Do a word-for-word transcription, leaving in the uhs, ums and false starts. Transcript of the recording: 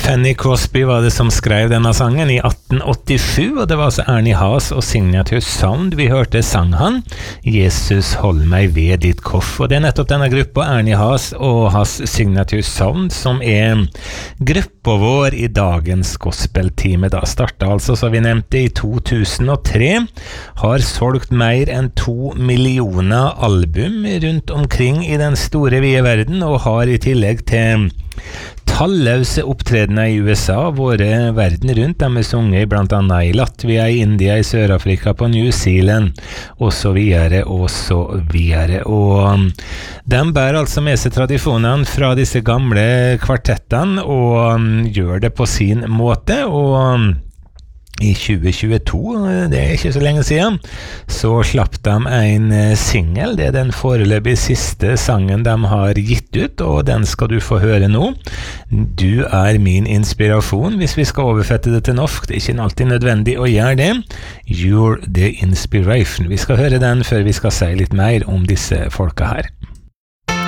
Fanny Crosby var det som skrev denne sangen i atten åttisju, og det var altså Ernie Haas og Signature Sound vi hørte sang han, Jesus hold meg ved ditt koff, og det er nettopp denne gruppa, Ernie Haas og hans Signature Sound, som er gruppa vår i dagens gospeltime. Da startet altså, så vi nevnte, i to tusen og tre, har solgt mer enn to millioner album rundt omkring i den store vide verden, og har i tillegg til talløse opptredener i U S A, våre verden rundt, de er sunget blant annet i Latvia, i India, i Sør-Afrika, på New Zealand, og så videre, og så videre. Og de bærer altså med seg tradisjonene fra disse gamle kvartettene, og gjør det på sin måte, og i tjue tjueto, det er ikke så lenge siden, så slapp de en single. Det er den foreløpig siste sangen de har gitt ut, og den skal du få høre nå. Du er min inspirasjon, hvis vi skal overfette det til norsk. Det er ikke alltid nødvendig å gjøre det. You're the inspiration. Vi skal høre den før vi skal si litt mer om disse folka her.